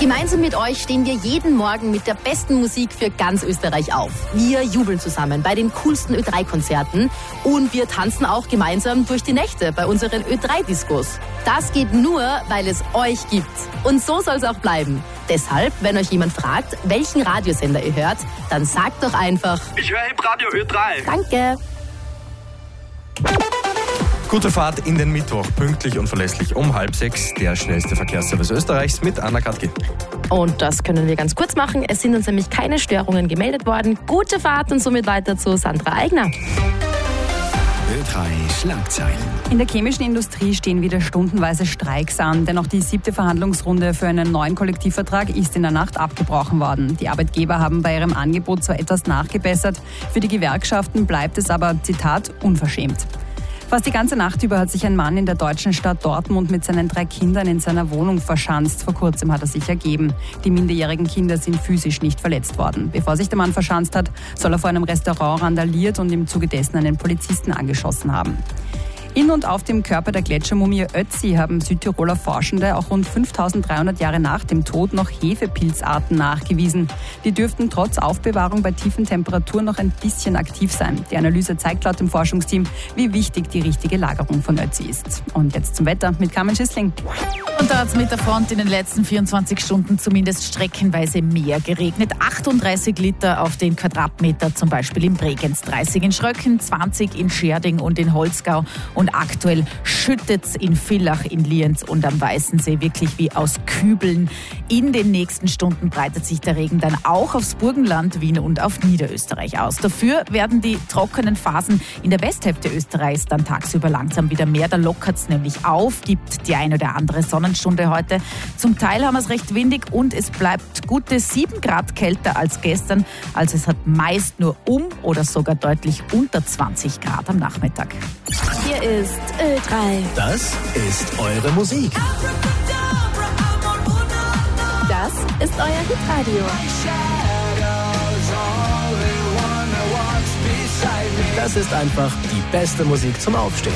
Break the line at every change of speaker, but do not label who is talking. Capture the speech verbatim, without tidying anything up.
Gemeinsam mit euch stehen wir jeden Morgen mit der besten Musik für ganz Österreich auf. Wir jubeln zusammen bei den coolsten Ö drei Konzerten und wir tanzen auch gemeinsam durch die Nächte bei unseren Ö drei Diskos. Das geht nur, weil es euch gibt. Und so soll es auch bleiben. Deshalb, wenn euch jemand fragt, welchen Radiosender ihr hört, dann sagt doch einfach:
Ich höre im Radio Ö drei.
Danke.
Gute Fahrt in den Mittwoch, pünktlich und verlässlich um halb sechs. Der schnellste Verkehrsservice Österreichs mit Anna Katke.
Und das können wir ganz kurz machen. Es sind uns nämlich keine Störungen gemeldet worden. Gute Fahrt und somit weiter zu Sandra Eigner.
Ö drei Schlagzeilen.
In der chemischen Industrie stehen wieder stundenweise Streiks an, denn auch die siebte Verhandlungsrunde für einen neuen Kollektivvertrag ist in der Nacht abgebrochen worden. Die Arbeitgeber haben bei ihrem Angebot zwar etwas nachgebessert, für die Gewerkschaften bleibt es aber, Zitat, unverschämt. Fast die ganze Nacht über hat sich ein Mann in der deutschen Stadt Dortmund mit seinen drei Kindern in seiner Wohnung verschanzt. Vor kurzem hat er sich ergeben. Die minderjährigen Kinder sind physisch nicht verletzt worden. Bevor sich der Mann verschanzt hat, soll er vor einem Restaurant randaliert und im Zuge dessen einen Polizisten angeschossen haben. In und auf dem Körper der Gletschermumie Ötzi haben Südtiroler Forschende auch rund fünftausenddreihundert Jahre nach dem Tod noch Hefepilzarten nachgewiesen. Die dürften trotz Aufbewahrung bei tiefen Temperaturen noch ein bisschen aktiv sein. Die Analyse zeigt laut dem Forschungsteam, wie wichtig die richtige Lagerung von Ötzi ist. Und jetzt zum Wetter mit Carmen Schissling.
Und da hat es mit der Front in den letzten vierundzwanzig Stunden zumindest streckenweise mehr geregnet. achtunddreißig Liter auf den Quadratmeter, zum Beispiel in Bregenz, dreißig in Schröcken, zwanzig in Scherding und in Holzgau. Und aktuell schüttet es in Villach, in Lienz und am Weißensee wirklich wie aus Kübeln. In den nächsten Stunden breitet sich der Regen dann auch aufs Burgenland, Wien und auf Niederösterreich aus. Dafür werden die trockenen Phasen in der Westhälfte Österreichs dann tagsüber langsam wieder mehr. Da lockert es nämlich auf, gibt die ein oder andere Sonnenstunde heute. Zum Teil haben wir es recht windig und es bleibt gute sieben Grad kälter als gestern. Also es hat meist nur um oder sogar deutlich unter zwanzig Grad am Nachmittag.
Hier ist Ö drei.
Das ist eure Musik.
Das ist euer Hitradio.
Das ist einfach die beste Musik zum Aufstehen.